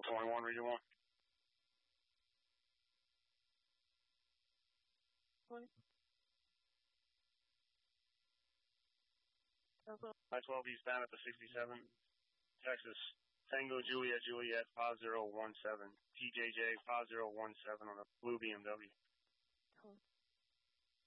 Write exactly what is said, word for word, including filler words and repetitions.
twenty-one, region one. twenty. I twelve eastbound at the sixty-seven, Texas. Tango Juliet Juliet five zero one seven. T J J five zero one seven on a blue B M W.